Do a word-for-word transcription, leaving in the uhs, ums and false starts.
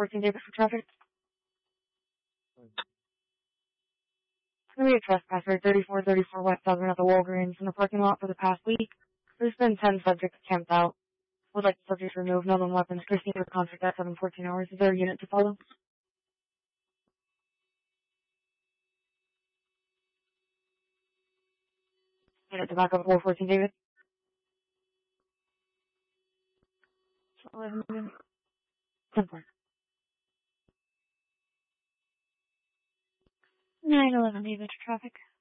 fourteen David for traffic. We have trespasser thirty-four thirty-four West Southern at the Walgreens in the parking lot for the past week. There's been ten subjects camped out. Would like the subjects removed, no known weapons. Christine with contract at seven fourteen hours. Is there a unit to follow? Unit to back up four fourteen David. eleven David. ten four. nine eleven David, traffic.